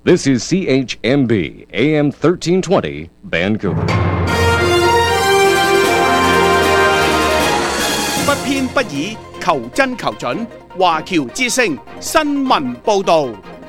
This is CHMB AM 1320 Vancouver。 不偏不倚，求真求準。華僑之聲新聞報導。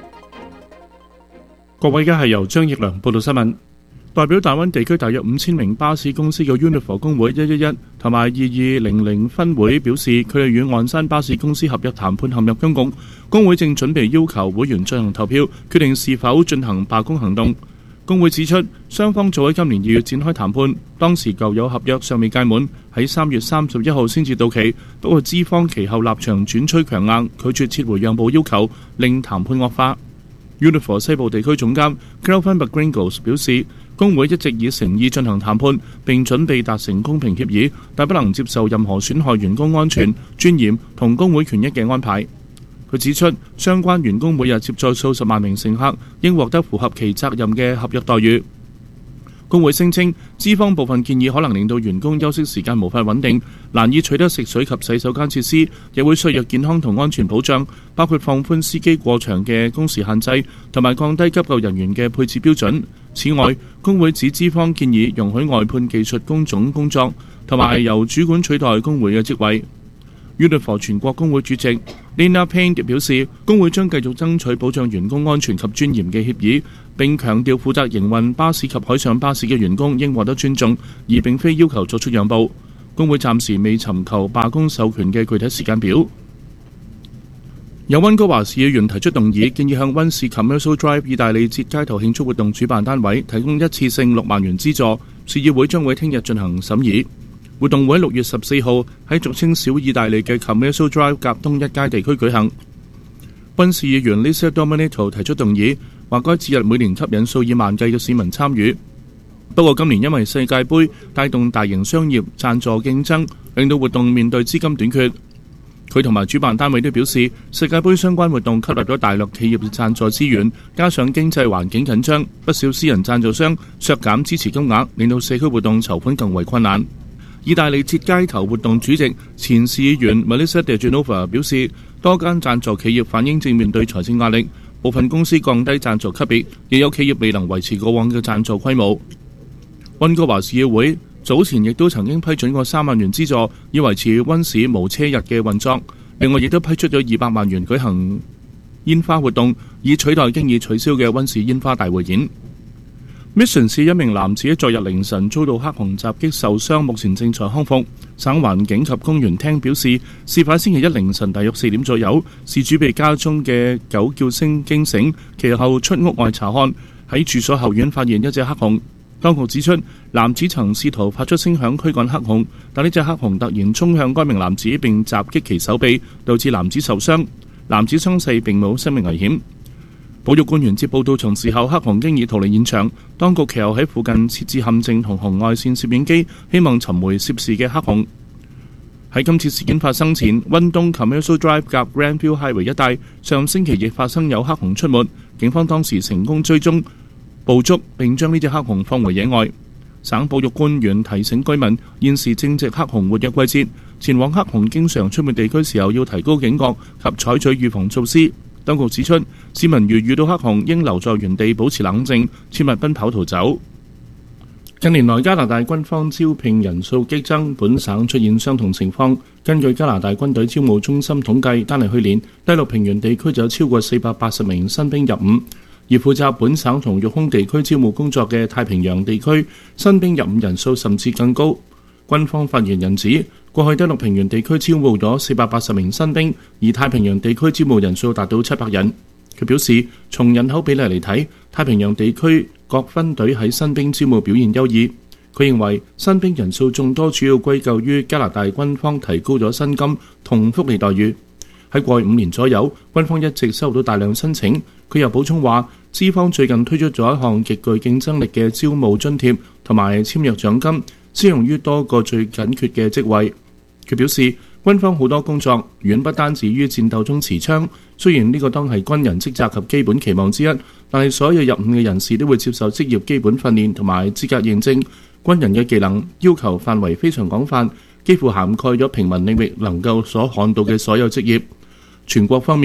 各位，而家係由張奕良報道新聞。代表大灣地區大約5000名巴士公司嘅 Unifor 工會111同埋2200分會表示，佢哋與岸山巴士公司合約談判陷入僵局。工會正準備要求會員進行投票，決定是否進行罷工行動。工會指出，雙方早喺今年2月展開談判，當時舊有合約尚未屆滿，喺3月31號先至到期。不過資方其後立場轉趨強硬，拒絕撤回讓步要求，令談判惡化。Unifor 西部地區總監 Kelvin McGringles 表示，工會一直以誠意進行談判，並準備達成公平協議，但不能接受任何損害員工安全、尊嚴同工會權益嘅安排。佢指出，相關員工每日接載數十萬名乘客，應獲得符合其責任嘅合約待遇。工會聲稱，資方部分建議可能令到員工休息時間無法穩定，難以取得食水及洗手間設施，亦會削弱健康同安全保障，包括放寬司機過長嘅工時限制，同埋降低急救人員嘅配置標準。此外，工會指資方建議容許外判技術工種工作，同埋由主管取代工會嘅職位。Unifor 全國工會主席 Lina Payne 表示，工會將繼續爭取保障員工安全及尊嚴嘅協議，並強調負責營運巴士及海上巴士嘅員工應獲得尊重，而並非要求作出讓步。工會暫時未尋求罷工授權嘅具體時間表。有溫哥華市議員提出動議，建議向溫市 Commercial Drive 意大利節街頭慶祝活動主辦單位提供一次性6萬元資助。市議會將會聽日進行審議。活動會喺6月14號喺俗稱小意大利嘅 Commercial Drive 甲東一街地區舉行。溫市議員 Lisa Dominato 提出動議，話該節日每年吸引數以萬計嘅市民參與。不過今年因為世界盃帶動大型商業贊助競爭，令到活動面對資金短缺。佢同埋主辦單位都表示，世界盃相關活動吸納咗大量企業嘅贊助資源，加上經濟環境緊張，不少私人贊助商削減支持金額，令到社區活動籌款更為困難。意大利節街頭活動主席前市議員 Melissa De Genova 表示，多間贊助企業反映正面對財政壓力，部分公司降低贊助級別，亦有企業未能維持過往嘅贊助規模。溫哥華市議會早前亦都曾經批准過3萬元資助，以維持溫市無車日嘅運作。另外亦都批出咗200萬元舉行煙花活動，以取代經已取消嘅溫市煙花大匯演。Mission 市一名男子喺昨日凌晨遭到黑熊襲擊受傷，目前正在康復。省環境及公園廳表示，事發星期一凌晨大約4點左右，事主被家中嘅狗叫聲驚醒，其後出屋外查看，喺住所後院發現一隻黑熊。當局指出，男子曾試圖發出聲響驅趕黑熊，但呢隻黑熊突然衝向該名男子並襲擊其手臂，導致男子受傷。男子傷勢並冇生命危險。保育官員接報到場時候，黑熊經已逃離現場。當局其後喺附近設置陷阱同紅外線攝影機，希望尋回涉事嘅黑熊。喺今次事件發生前，溫東 Commercial Drive 夾 Grandview Highway 一帶上星期亦發生有黑熊出沒，警方當時成功追蹤、捕捉並將呢隻黑熊放回野外。省保育官員提醒居民，現時正值黑熊活躍季節，前往黑熊經常出沒地區時候要提高警覺及採取預防措施。當局指出，市民如遇到黑熊，應留在原地保持冷靜，切勿奔跑逃走。近年來，加拿大軍方招聘人數激增，本省出現相同情況。根據加拿大軍隊招募中心統計，單係去年，第六平原地區就有超過480名新兵入伍。而負責本省同育空地區招募工作嘅太平洋地區，新兵入伍人數甚至更高。軍方發言人指，過去第六平原地區招募咗480名新兵，而太平洋地區招募人數達到700人。佢表示，從人口比例嚟睇，太平洋地區各分隊喺新兵招募表現優異。佢認為新兵人數眾多，主要歸咎於加拿大軍方提高咗薪金同福利待遇。喺過去5年左右，軍方一直收到大量申請。佢又補充話，資方最近推出咗一項極具競爭力嘅招募津貼同埋簽約獎金，適用於多個最緊缺嘅職位。佢表示，軍方好多工作遠不單止於戰鬥中持槍，雖然呢個當係軍人職責及基本期望之一，但係所有入伍嘅人士都會接受職業基本訓練同埋資格認證。軍人嘅技能要求範圍非常廣泛，幾乎涵蓋咗平民領域能夠所看到嘅所有職業。全國方面，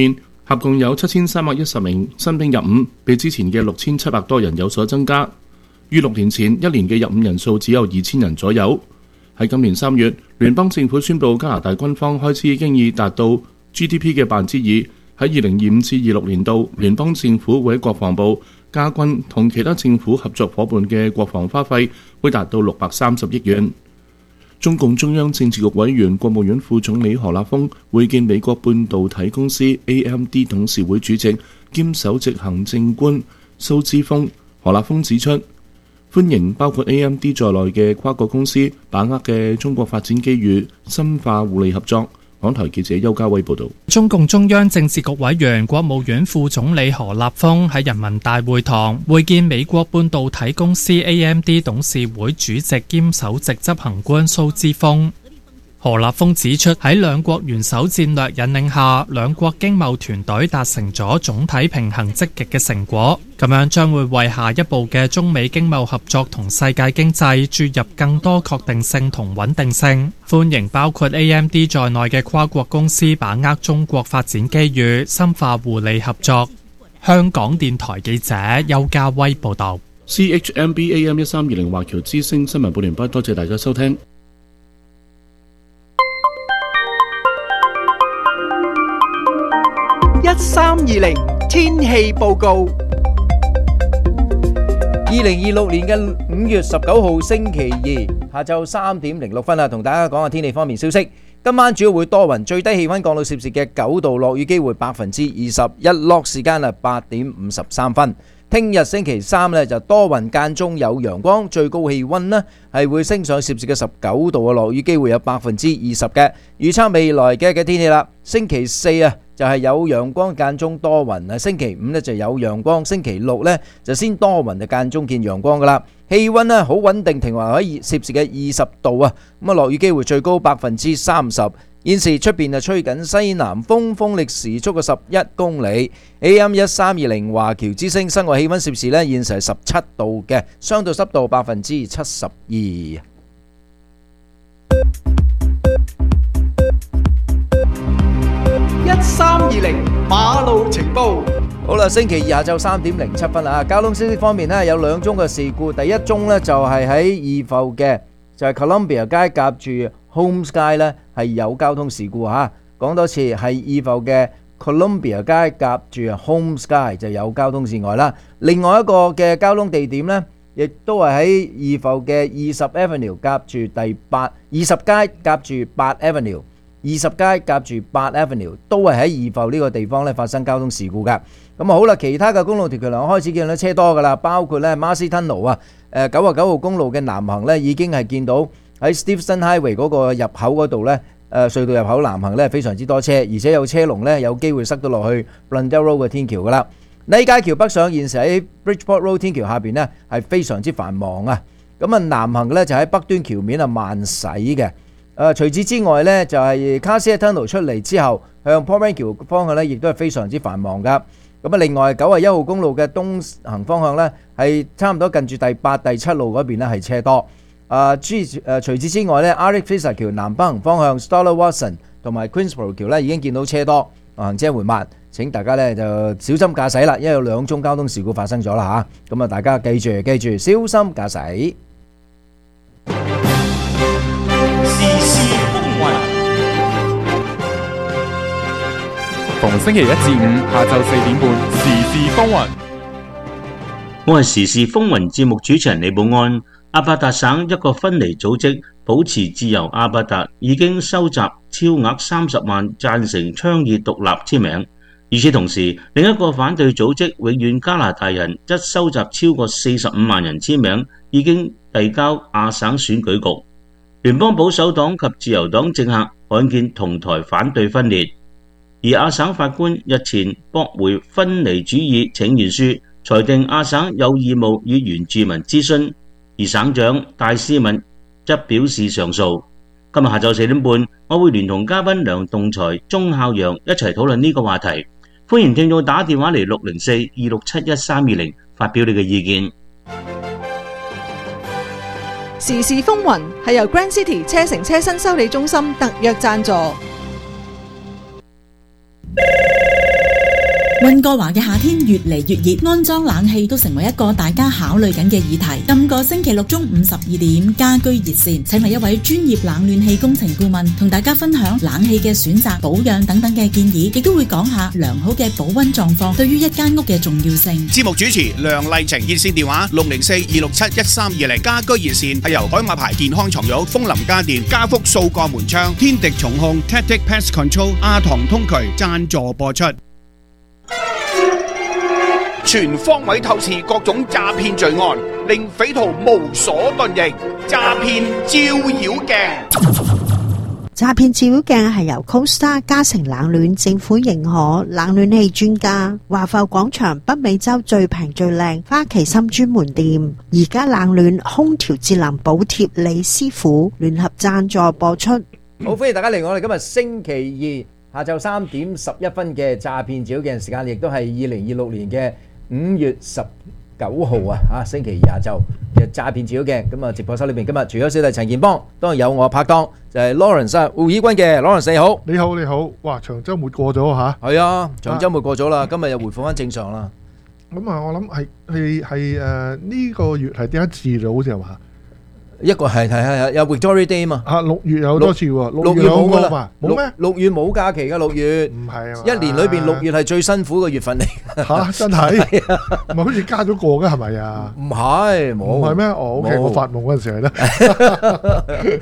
合共有7310名新兵入伍，比之前嘅6700多人有所增加。於6年前，一年嘅入伍人數只有2000人左右。喺今年3月，聯邦政府宣布加拿大軍方開支經已達到 GDP 嘅2%。喺2025至26年度，聯邦政府會喺國防部、加軍同其他政府合作伙伴嘅國防花費會達到630億元。中共中央政治局委員、國務院副總理何立峰會見美國半導體公司 AMD 董事會主席兼首席行政官蘇姿豐。何立峰指出，歡迎包括 AMD 在內嘅跨國公司把握嘅中國發展機遇，深化互利合作。港台記者邱家威報道。 中共中央政治局委員、國務院副總理何立峰喺人民大會堂會見美國半導體公司 AMD 董事會主席兼首席執行官蘇姿豐。何立峰指出，喺兩國元首戰略引領下，兩國經貿團隊達成咗總體平衡積極嘅成果，咁樣將會為下一步嘅中美經貿合作同世界經濟注入更多確定性同穩定性。歡迎包括 AMD 在內嘅跨國公司把握中國發展機遇，深化互利合作。香港電台記者邱家威報道。 CHMB AM 1320華僑之聲新聞報聯播，多謝大家收聽。 1320天氣報告。 2026年嘅5月19號星期二下晝3點06分同大家講下天氣方面消息。今晚主要會多雲，最低氣溫降到攝氏嘅9度，落雨機會20%，日落時間8點53分。聽日星期三呢就多雲間中有陽光，最高氣溫呢係會升上攝氏嘅19度，落雨機會有20%嘅。預測未來嘅天氣啦，星期四就係有陽光間中多雲，星期五呢就有陽光，星期六呢就先多雲就間中見陽光噶啦。氣溫呢好穩定，停留喺攝氏嘅20度咁落雨機會最高30%。現時出邊吹緊西南風，風力時速嘅11公里。AM 1320華僑之聲，室外氣溫攝氏呢現時係17度嘅，相對濕度72%。 1320馬路情報。 好啦，星期二下晝3點07分交通消息方面呢，有兩宗嘅事故。第一宗呢就係喺二埠嘅就係 Columbia 街夾住 Holmes 街呢係有交通事故講多次，係二埠嘅 Columbia 街夾住 Holmes 街就有交通事外啦。另外一個嘅交通地點呢，亦都係喺二埠嘅20 Avenue 夾住20街夾住8 Avenue。20街夾住8 Avenue 都係喺二埠呢個地方發生交通事故㗎。咁好啦，其他嘅公路條橋梁開始見到車多㗎啦，包括Marcy Tunnel 99號公路嘅南行已經係見到喺 Steveston Highway 嗰個入口嗰度隧道入口南行非常之多車，而且有車龍有機會塞到落去 Blundell Road 嘅天橋㗎啦。呢街橋北上現時喺 Bridgeport Road 天橋下邊係非常之繁忙咁南行就喺北端橋面慢駛嘅。除此之外呢，就係 Cassia Tunnel 出嚟之後，向 Port Rank 橋方向亦都係非常之繁忙噶。咁另外91號公路嘅東行方向係差唔多近住第8、第7路嗰邊係車多。除此之外呢 Eric Fisher 橋南北行方向 Stoller Watson 同埋 Queensboro 橋已經見到車多，行車緩慢。請大家就小心駕駛啦，因為有兩宗交通事故發生咗啦嚇。咁大家記住小心駕駛。 逢星期一至五下晝4點半，時事風雲。 我係時事風雲節目主持人李寶安。阿伯達省一個分離組織保持自由阿伯達已經收集超額30萬贊成倡議獨立簽名。與此同時，另一個反對組織永遠加拿大人則收集超過45萬人簽名，已經遞交亞省選舉局。聯邦保守黨及自由黨政客罕見同台反對分裂。而亞省法官日前駁回分離主義請願書，裁定亞省有義務與原住民諮詢，而省長戴斯敏則表示上訴。今日下晝4點半，我會聯同嘉賓梁棟才、鐘孝陽一齊討論呢個話題。歡迎聽眾打電話嚟604-267-1320發表你嘅意見。 時事風雲係由 Grand City 車城車身修理中心特約贊助。 溫哥華嘅夏天越嚟越熱，安裝冷氣都成為一個大家考慮緊嘅議題。今個星期六中午12點，家居熱線請嚟一位專業冷暖氣工程顧問，同大家分享冷氣嘅選擇、保養等等嘅建議，亦都會講下良好嘅保溫狀況對於一間屋嘅重要性。 節目主持梁麗晴，熱線電話604-267-1320。家居熱線係由海馬牌健康床褥、楓林家電、家福數個門窗、天敵重控、Tactic Pest Control、亞堂通渠贊助播出。全方位透視各種詐騙罪案，令匪徒無所遁形。詐騙照妖鏡。 詐騙照妖鏡係由 CoStar 嘉誠冷暖政府認可冷暖氣專家華埠廣場北美洲最平最靚花旗參專門店，而家冷暖空調節能補貼李師傅聯合贊助播出。 好，歡迎大家嚟我哋今日星期二下晝3點11分嘅詐騙照妖鏡時間，亦都係2026年嘅5月19號啊！星期二下晝嘅詐騙照妖鏡。咁啊，直播室裏邊今日除咗小弟陳健邦，當然有我拍檔就係 Lawrence 胡以軍嘅 Lawrence， 你好。 你好，你好。哇，長週末過咗嚇。 係啊，長週末過咗啦，今日又回復翻正常啦。 咁啊，我諗係呢個月係點解至到好似係話？ 一個係有 Victoria Day 嘛。6月有多次喎。 6月冇㗎啦，冇咩 ？6月冇假期㗎，6月。 唔係啊， 一年裏邊6月係最辛苦嘅月份嚟。 嚇，真係？唔係好似加咗個㗎係咪啊？ 唔係，冇。唔係咩？哦 ，OK，我發夢嗰陣時係咧。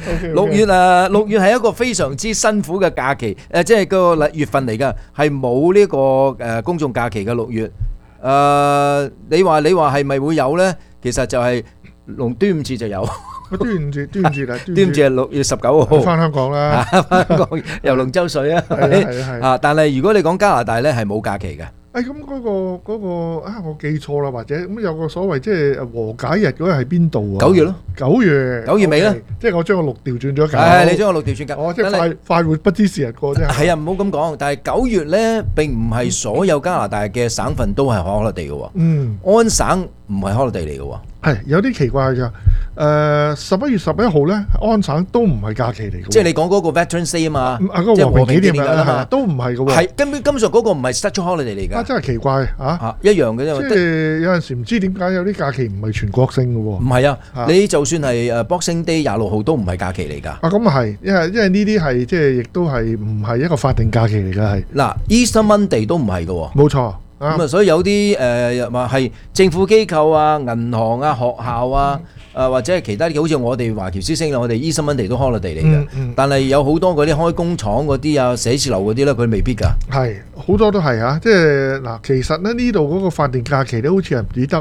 6月係一個非常之辛苦嘅假期，即係個月份嚟㗎，係冇呢個公眾假期嘅6月。你話係咪會有咧？其實就係端午節就有。 端午節啦， 端午節係6月19號， 翻香港啦， 翻香港遊龍舟水啊，係但係如果你講加拿大咧，係冇假期嘅。 咁嗰個我記錯啦，或者咁有個所謂即係和解日嗰個係邊度啊 ？9月咯 ，9月尾啦， 即係我將個6調轉咗搞。 你將個6調轉搞。 即係快活不知時日過啫。 係啊，唔好咁講。但係9月咧並唔係所有加拿大嘅省份都係 holiday 嘅喎。安省唔係 holiday 嚟嘅喎。 係有啲奇怪㗎。11月11號咧，安省都唔係假期嚟嘅。 即係你講嗰個 Veterans Day 啊嘛， 即係和平紀念日嘛，都唔係嘅喎。 係根本上嗰個唔係 statutory holiday 嚟㗎。 真係奇怪一樣嘅啫。 即係有陣時唔知點解有啲假期唔係全國性嘅喎。 唔係啊，你就算係Boxing Day 26號都唔係假期嚟㗎。 咁啊係，因為呢啲係即係亦都係唔係一個法定假期嚟㗎係。 嗱 Easter Monday 都唔係㗎喎。 冇錯。 咁所以有啲話係政府機構啊、銀行啊、學校啊，或者係其他啲，好似我哋華僑之星啦，我哋Easter Monday都 holiday 嚟嘅。但係有好多嗰啲開工廠嗰啲啊、寫字樓嗰啲咧，佢未必㗎。 係好多都係啊，即係嗱，其實咧呢度嗰個法定假期咧，好似係唔止得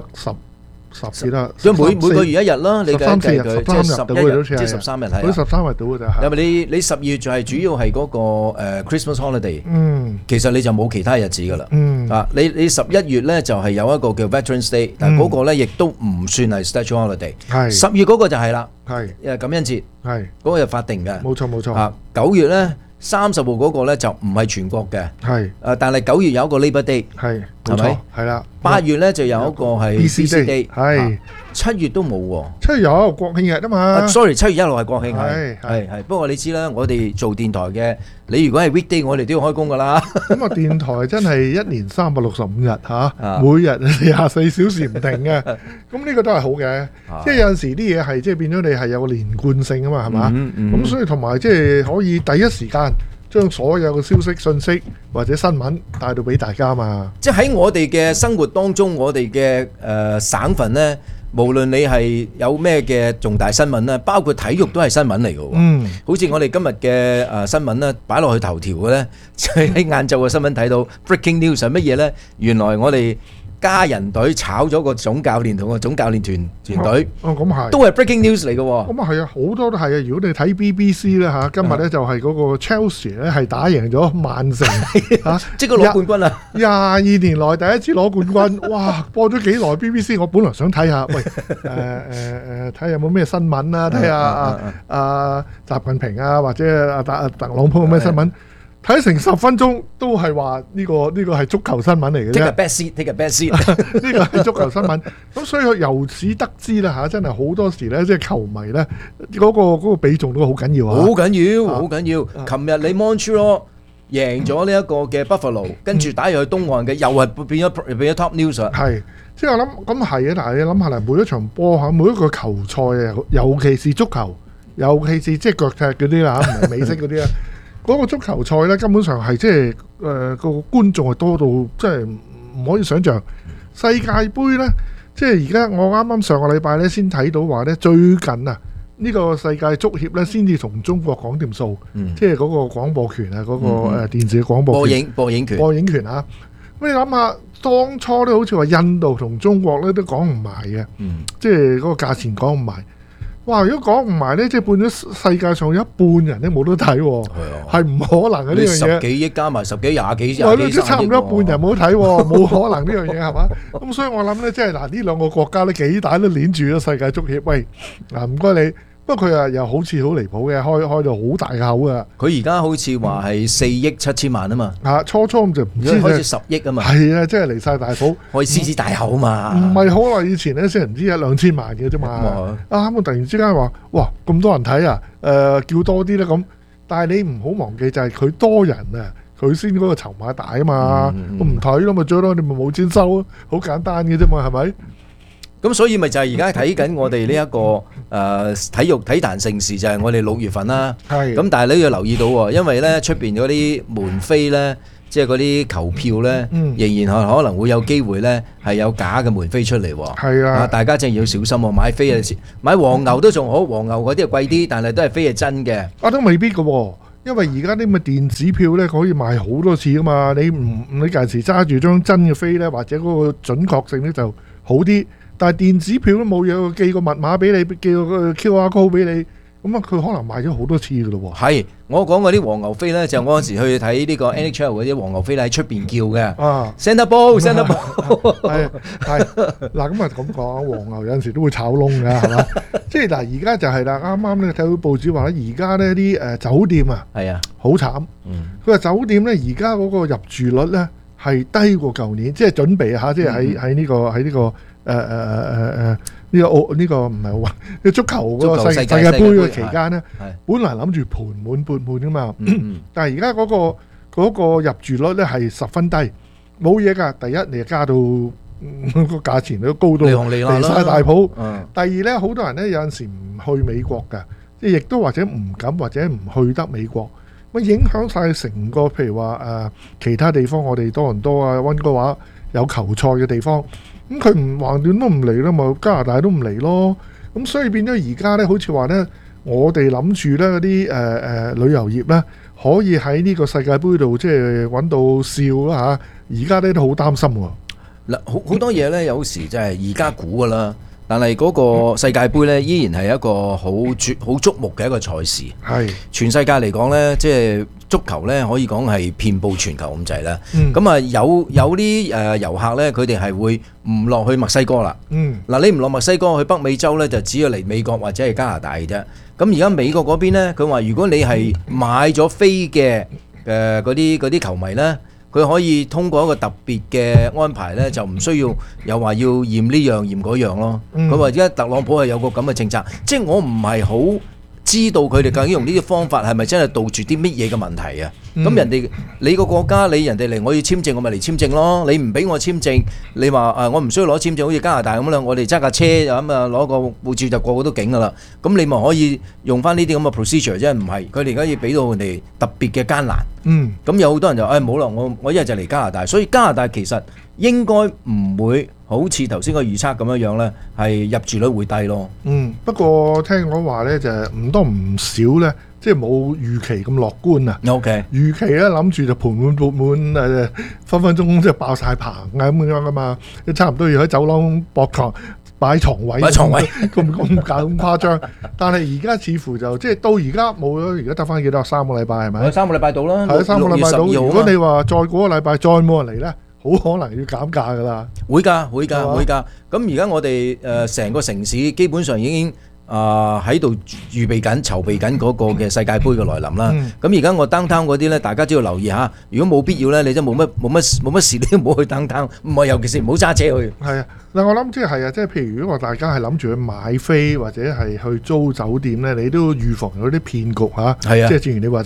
10幾啦， 所以每個月1日啦，你計佢即係11日，即係13日係。 嗰13日到嘅咋？ 因為你12月就係主要係嗰個Christmas holiday，其實你就冇其他日子㗎啦。你11月咧就係有一個叫 Veterans Day，但係嗰個咧亦都唔算係 statutory holiday。10月嗰個就係啦，感恩節，嗰個係法定嘅。 冇錯。 9月咧30號嗰個咧就唔係全國嘅。但係9月有一個 Labor Day，係咪？係啦。8月咧就有一個係 BC Day， 係7月都冇喎。 7月有一個國慶日啊嘛。 Sorry， 7月1號係國慶，係。不過你知啦，我哋做電台嘅，你如果係 weekday， 我哋都要開工噶啦。 咁啊，電台真係1年365日嚇，每日24小時唔停嘅。咁呢個都係好嘅，即係有陣時啲嘢係即係變咗你係有個連貫性啊嘛，係嘛？咁所以同埋即係可以第一時間將所有嘅消息、信息或者新聞帶到俾大家嘛。即係喺我哋嘅生活當中，我哋嘅省份呢，無論你係有咩嘅重大新聞呢，包括體育都係新聞嚟嘅。好似我哋今日嘅新聞呢，擺落去頭條嘅呢，就係喺晏晝嘅新聞睇到 breaking news 係乜嘢呢？原來我哋家人隊炒咗個總教練同個總教練團隊，咁係都係 breaking news 嚟嘅。咁啊係啊，好多都係啊。如果你睇 BBC 咧嚇，今日咧就係嗰個 Chelsea 咧係打贏咗曼城嚇，即係佢攞冠軍啊！22年來第一次攞冠軍，哇！播咗幾耐 BBC， 我本來想睇下，喂睇下有冇咩新聞啊，睇下阿習近平啊，或者阿特朗普有咩新聞。睇成10分鐘都係話呢個係足球新聞嚟嘅啫。Take a back seat，take a back seat。呢個係足球新聞。咁所以由此得知啦嚇，真係好多時咧，即係球迷咧嗰個比重都好緊要啊。好緊要，好緊要。琴日你 Montreal 贏咗呢一個嘅 Buffalo， 跟住打入去東岸嘅，又係變咗 top news 啦。 係，即係我諗咁係啊！但係你諗下啦，每一場波嚇，每一個球賽啊，尤其是足球，尤其是即係腳踢嗰啲啦嚇，唔係美式嗰啲啊，嗰個足球賽咧根本上係即係個觀眾係多到即係唔可以想像。世界盃咧，即係而家我啱啱上個禮拜咧先睇到話咧，最近啊呢個世界足協咧先至同中國講掂數，即係嗰個廣播權啊，嗰個電視廣播權播映權啊。 咁你諗下，當初咧好似話印度同中國咧都講唔埋嘅，即係嗰個價錢講唔埋。哇！如果講唔埋咧，即係變咗世界上有一半人都冇得睇喎，係唔可能嘅呢樣嘢。 10幾億加埋10幾20幾 30億，差唔多一半人冇得睇喎，冇可能呢樣嘢係嘛？咁所以我諗咧，即係嗱呢兩個國家咧幾大都攆住咗世界足協。喂，嗱唔該你。不過佢又好似好離譜嘅，開到好大口噶。 佢而家好似話係4億7千萬啊嘛。 初就唔知開始10億啊嘛。 係啊，即係離晒大譜， 可以獅子大口嘛。 唔係好耐以前咧，先唔知1-2千萬嘅啫嘛。啱突然之間話，哇咁多人睇啊！叫多啲啦咁。但係你唔好忘記就係佢多人啊，佢先嗰個籌碼大啊嘛。我唔睇咯，咪最多你咪冇錢收咯，好簡單嘅啫嘛，係咪？ 咁所以咪就係而家睇緊我哋呢一個體壇盛事就係我哋6月份啦。咁但係你要留意到喎，因為咧出邊嗰啲門飛咧，即係嗰啲球票咧，仍然可能會有機會咧係有假嘅門飛出嚟喎。 係啊， 大家真係要小心喎。買飛啊，買黃牛都仲好，黃牛嗰啲係貴啲，但係都係飛係真嘅。 都未必嘅喎，因為而家啲咁嘅電子票咧可以賣好多次噶嘛。你近時揸住張真嘅飛咧，或者嗰個準確性咧就好啲。但係電子票都冇嘢，寄個密碼俾你，寄個 QR code 俾你，咁啊佢可能賣咗好多次㗎咯喎。 係，我講嗰啲黃牛飛咧，就我嗰時去睇呢個 NHL 嗰啲黃牛飛喺出邊叫嘅。Send a ball，Send a ball。 係嗱咁啊咁講，黃牛有陣時都會炒窿㗎，係嘛？即係嗱，而家就係啦，啱啱咧睇到報紙話咧，而家咧啲酒店啊，係啊，好慘。佢話酒店咧而家嗰個入住率咧係低過舊年，即係準備嚇，即係喺呢個。呢個唔係奧運，足球嗰個世界盃嘅期間咧，本來諗住盆滿缽滿噶嘛，但係而家嗰個入住率咧係十分低，冇嘢㗎。第一，你加到個價錢都高到離晒大譜。第二咧，好多人咧有陣時唔去美國㗎，即係亦都或者唔敢或者唔去得美國，咁影響晒成個譬如話其他地方，我哋多倫多啊、溫哥華有球賽嘅地方。咁佢唔橫掂都唔嚟啦，咪加拿大都唔嚟咯。咁所以變咗而家咧，好似話咧，我哋諗住咧嗰啲旅遊業咧，可以喺呢個世界盃度即係揾到笑啦嚇。而家咧都好擔心喎。 嗱，好多嘢咧，有時就係而家估噶啦。但係嗰個世界盃咧，依然係一個好矚目嘅一個賽事。係全世界嚟講咧，即係足球咧，可以講係遍佈全球咁滯啦。咁啊，有啲遊客咧，佢哋係會唔落去墨西哥啦。嗱，你唔落墨西哥去北美洲咧，就只要嚟美國或者係加拿大嘅啫。咁而家美國嗰邊咧，佢話如果你係買咗飛嘅嗰啲球迷咧，佢可以通過一個特別嘅安排咧，就唔需要又話要驗呢樣驗嗰樣咯。佢話而家特朗普係有個咁嘅政策，即係我唔係好知道佢哋究竟用呢啲方法係咪真係杜絕啲乜嘢嘅問題啊？咁人哋你個國家你人哋嚟，我要簽證，我咪嚟簽證咯。你唔俾我簽證，你話我唔需要攞簽證，好似加拿大咁啦，我哋揸架車就咁啊攞個護照就個個都境噶啦。咁你咪可以用翻呢啲咁嘅 procedure 啫，唔係佢哋而家要俾到人哋特別嘅艱難。咁有好多人就冇啦，我一日就嚟加拿大，所以加拿大其實應該唔會好似頭先個預測咁樣樣咧，係入住率會低咯。 不過聽講話咧就唔多唔少咧，即係冇預期咁樂觀啊。預期咧諗住就盆滿缽滿分分鐘即係爆晒棚啊咁樣噶嘛，差唔多要喺走廊駁床擺床位咁誇張。但係而家似乎就即係到而家冇咗，而家得翻幾多3個禮拜係咪？3個禮拜到啦，係3個禮拜到。如果你話再過個禮拜再冇人嚟咧，好可能要減價㗎啦。會㗎。咁而家我哋成個城市基本上已經喺度預備緊、籌備緊嗰個嘅世界盃嘅來臨啦。咁而家我 downtown 嗰啲咧，大家都要留意下。如果冇必要咧，你真冇乜事，你都唔好去 downtown。唔係，尤其是唔好揸車去。係啊，嗱我諗即係即係譬如如果大家係諗住去買飛或者係去租酒店咧，你都要預防有啲騙局嚇。係啊，即係正如你話齋。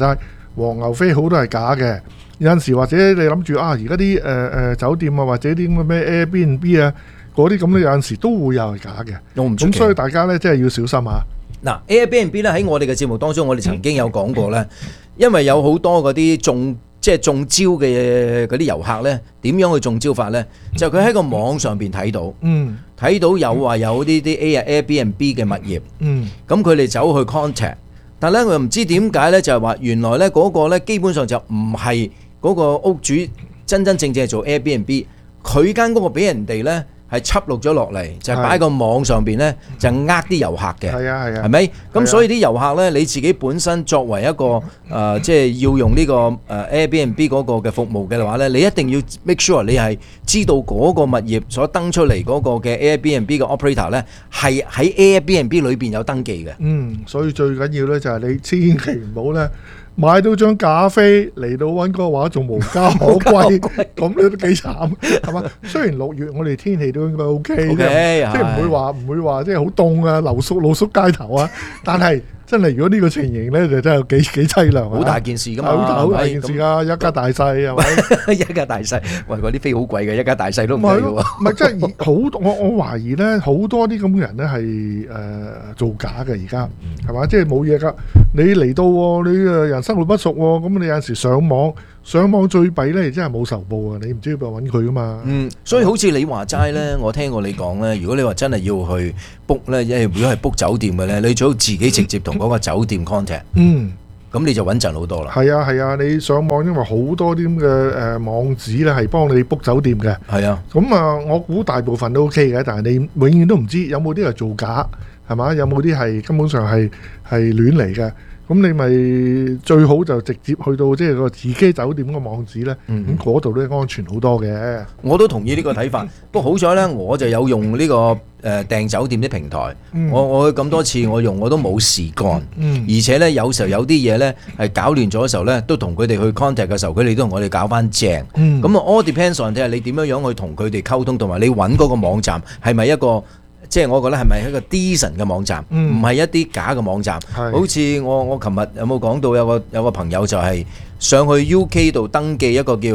黃牛飛好多係假嘅。有陣時或者你諗住而家啲酒店啊，或者啲咁嘅咩 Airbnb 啊，嗰啲咁咧有陣時都會有係假嘅。咁所以大家咧真係要小心啊！ 嗱 Airbnb 咧喺我哋嘅節目當中，我哋曾經有講過咧，因為有好多嗰啲中招嘅嗰啲遊客咧，點樣去中招法咧？就佢喺個網上邊睇到，睇到有話有呢啲 Airbnb 嘅物業，咁佢哋走去 contact， 但係咧我又唔知點解咧，就係話原來咧嗰個咧基本上就唔係嗰個屋主真正係做 Airbnb， 佢間屋俾人哋咧係輯錄咗落嚟，就係擺喺個網上邊咧，就啲遊客嘅，係咪？咁所以啲遊客咧，你自己本身作為一個即係要用呢個Airbnb 嗰個嘅服務嘅話咧，你一定要 make sure 你係知道嗰個物業所登出嚟嗰個嘅 Airbnb 嘅 operator 咧，係喺 Airbnb 裏邊有登記嘅。 所以最緊要咧就係你千祈唔好咧買到張假飛嚟到溫哥華仲無家可歸，咁你都幾慘，係嘛？雖然6月我哋天氣都應該 OK 嘅，即係唔會話即係好凍啊，露宿街頭啊，但係真係如果呢個情形咧，就真係幾凄涼啊！ 好大件事噶嘛， 好大件事啊！一家大細係咪？ 一家大細，喂，嗰啲飛好貴嘅，一家大細都唔係喎。 唔係，即係好，我懷疑咧，好多啲咁嘅人咧係造假嘅，而家係嘛？即係冇嘢㗎。你嚟到你人生路不熟喎，咁你有陣時上網最弊咧，真係冇仇報啊！你唔知邊度揾佢㗎嘛？ 所以好似你話齋咧，我聽過你講咧，如果你話真係要去 book 咧，因為如果係 book 酒店嘅咧，你最好自己直接同嗰個酒店 contact。咁你就穩陣好多啦。係啊，你上網因為好多啲咁嘅網址咧係幫你 book 酒店嘅。係啊。咁我估大部分都 OK 嘅，但係你永遠都唔知有冇啲係造假，係嘛？有冇啲係根本上係亂嚟嘅？咁你咪最好就直接去到即係個自己酒店個網址咧，咁嗰度咧安全好多嘅。 我都同意呢個睇法。不過好彩咧，我就有用呢個訂酒店啲平台。我咁多次我用我都冇事幹。而且咧有時候有啲嘢咧係搞亂咗嘅時候咧，都同佢哋去 contact 嘅時候，佢哋都同我哋搞翻正。咁all depends on 睇下你點樣去同佢哋溝通，同埋你揾嗰個網站係咪一個。即係我覺得係咪一個 decent 嘅網站，唔係一啲假嘅網站。好似我琴日有冇講到有個朋友就係上去 UK 度登記一個叫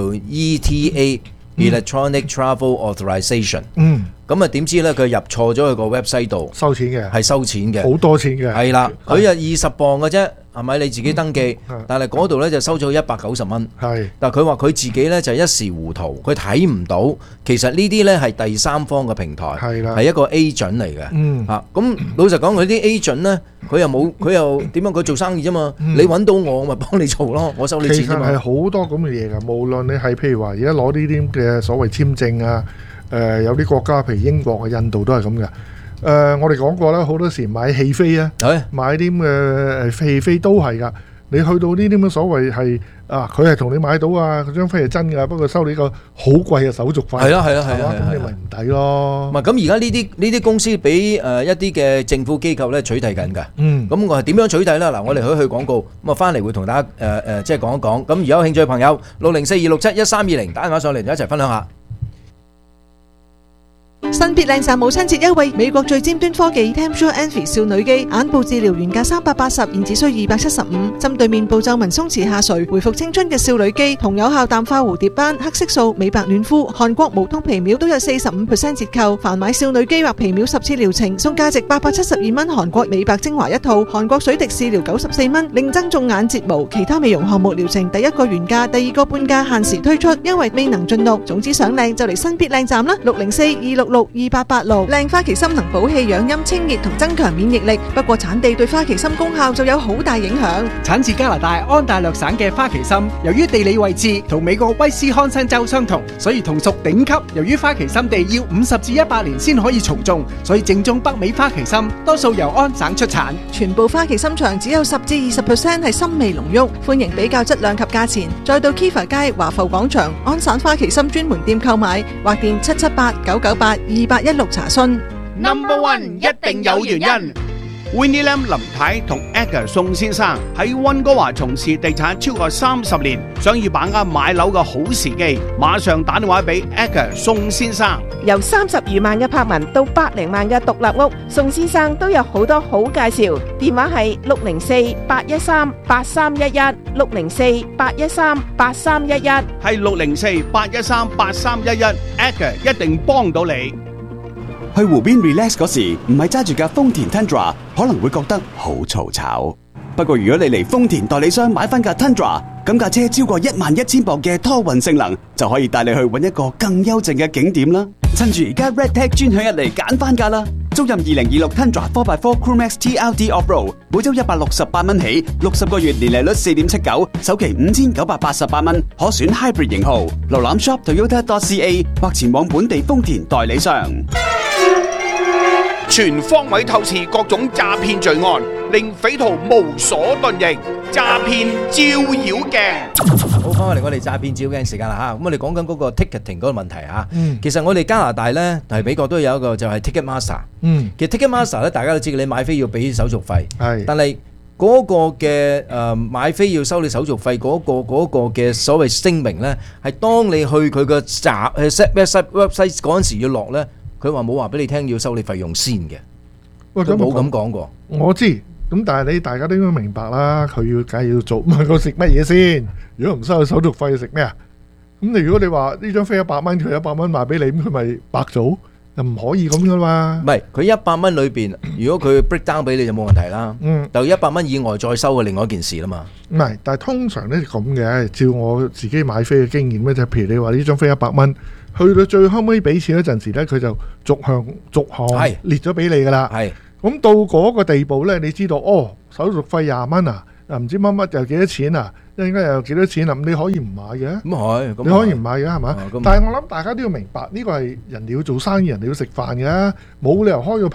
ETA Electronic Travel Authorization。咁啊點知咧佢入錯咗佢個 website 度， 收錢嘅， 係收錢嘅， 好多錢嘅。係啦，佢就20磅嘅啫。係咪你自己登記？但係嗰度咧就收咗190蚊。係，但係佢話佢自己咧就一時糊塗，佢睇唔到。其實呢啲咧係第三方嘅平台，係一個 agent 嚟嘅。咁老實講，佢啲 agent 咧，佢又點樣？佢做生意啫嘛。你揾到我咪幫你做咯，我收你錢啫嘛。 其實係好多咁嘅嘢㗎，無論你係譬如話而家攞呢啲嘅所謂簽證啊，有啲國家譬如英國啊、印度都係咁嘅。我哋講過啦，好多時買戲飛啊，買啲咁嘅戲飛都係噶。你去到呢啲咁嘅所謂係佢係同你買到啊，嗰張飛係真㗎，不過收你個好貴嘅手續費。係啦，咁你咪唔抵咯。 咁而家呢啲公司俾一啲嘅政府機構咧取締緊㗎。咁我係點樣取締咧？嗱，我哋去廣告，咁啊翻嚟會同大家即係講一講。咁而有興趣嘅朋友，604-267-1320打電話上嚟，一齊分享下。 新必靚讚母親節優惠，美國最尖端科技 Tempsure Envy 少女肌眼部治療原價380，現只需275，針對面部皺紋鬆弛下垂，回復青春嘅少女肌，同有效淡化蝴蝶斑、黑色素、美白嫩膚。韓國無痛皮秒都有45% 折扣，凡買少女肌或皮秒10次療程，送價值872蚊韓國美白精華一套，韓國水滴試療94蚊，另增種眼睫毛，其他美容項目療程第一個原價，第二個半價，限時推出，因為未能盡錄。總之想靚就嚟新必靚站啦，604-266-2886。靚花旗參能補氣養陰清熱同增強免疫力，不過產地對花旗參功效就有好大影響。 產自加拿大安大略省嘅花旗參，由於地理位置同美國威斯康辛州相同，所以同屬頂級。由於花旗參地要50至100年先可以重種，所以正宗北美花旗參多數由安省出產。 全部花旗參場只有10至20% 係參味濃郁，歡迎比較質量及價錢，再到 Kiva 街華埠廣場安省花旗參專門店購買，或電778-998-2816查詢。 Number One 一定有原因。 Winnie Lam 林太同 Edgar 宋先生喺溫哥華從事地產超過30年，想要把握買樓嘅好時機，馬上打電話俾 Edgar 宋先生。 由30餘萬嘅柏文到百零萬嘅獨立屋，宋先生都有好多好介紹。電話係604-813-8311 604-813-8311， 係604-813-8311 ，Edgar 一定幫到你。 去湖邊 relax 嗰時，唔係揸住架豐田 Tundra， 可能會覺得好嘈吵。不過如果你嚟豐田代理商買翻架 Tundra， 咁架車超過11000磅嘅拖運性能，就可以帶你去搵一個更幽靜嘅景點啦。趁住而家 RedTag 專享日嚟揀翻架啦！租任2026 Tundra 4x4 Crewmax TLD Off-Road， 每周168蚊起，60個月年利率 4.79%， 首期5988蚊，可選 Hybrid 型號。瀏覽 shop.toyota.ca 或前往本地豐田代理商。 全方位透視各種詐騙罪案，令匪徒無所遁形。詐騙照妖鏡。 好，翻返嚟我哋詐騙照妖鏡時間啦嚇。咁我哋講緊嗰個 ticketing 嗰個問題嚇。其實我哋加拿大咧同美國都有一個就係 Ticketmaster。其實 Ticketmaster 咧，大家都知你買飛要俾手續費。係。但係嗰個嘅買飛要收你手續費嗰個嘅所謂聲明咧，係當你去佢個website 嗰陣時要落咧。佢話冇話俾你聽要收你費用先嘅，佢冇咁講過。 我知，咁但係大家都應該明白啦。佢要梗係要做，咁佢食乜嘢先？如果唔收佢手續費，食咩啊？咁如果你話呢張飛100蚊，佢100蚊賣俾你，咁佢咪白做？又唔可以咁噶嘛？唔係，佢100蚊裏邊，如果佢 break down 俾你就冇問題啦。就100蚊以外再收嘅另外一件事啦嘛。唔係，但係通常咧咁嘅，照我自己買飛嘅經驗咧，就譬如你話呢張飛100蚊。去到最後尾俾錢嗰陣時咧，佢就逐項列咗俾你噶啦。咁到嗰個地步咧，你知道手續費20蚊啊，唔知乜乜又幾多錢啊，應該又幾多錢啊？咁你可以唔買嘅。咁係，你可以唔買嘅係嘛？但係我諗大家都要明白，呢個係人哋要做生意，人哋要食飯嘅，冇理由開個